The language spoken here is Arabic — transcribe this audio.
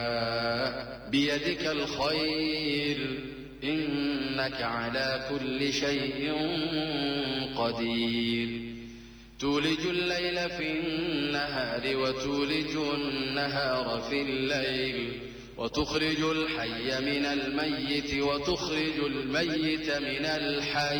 بيدك الخير إنك على كل شيء قدير. تولج الليل في النهار وتولج النهار في الليل وتخرج الحي من الميت وتخرج الميت من الحي